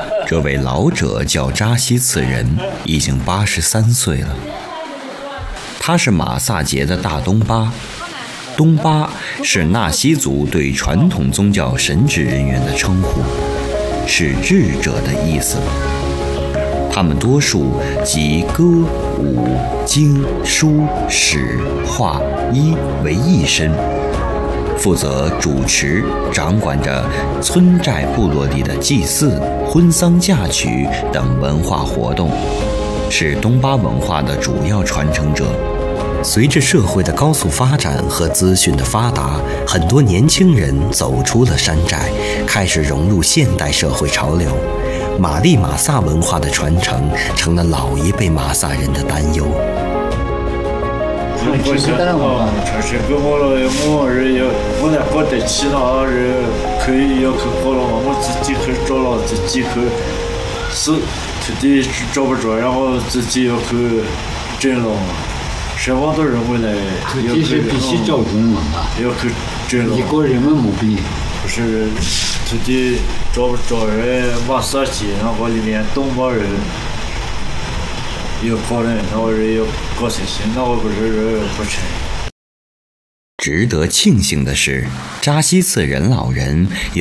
这位老者叫扎西次仁，已经83岁了。他是马萨节的大东巴。东巴是纳西族对传统宗教神职人员的称呼，是智者的意思。他们多数集歌、舞、经、书、史、画、医为一身，负责主持、掌管着村寨部落里的祭祀、婚丧嫁娶等文化活动，是东巴文化的主要传承者。随着社会的高速发展和资讯的发达，很多年轻人走出了山寨，开始融入现代社会潮流。玛丽马萨文化的传承成了老一辈马萨人的担忧。 我现在城市跟我人要我来搞得其他人可以要去搞了嘛，我自己去找了，自己去是土地找不着，然后自己要去整了嘛。什么都认为呢， 土地是必须找工嘛， 要去整了。 一个人们没必。 不是土地找不着人，马萨节然后里面东巴人要搞人，那个人要搞才行，那个不是人不成。 值得庆幸的是，扎西次仁老人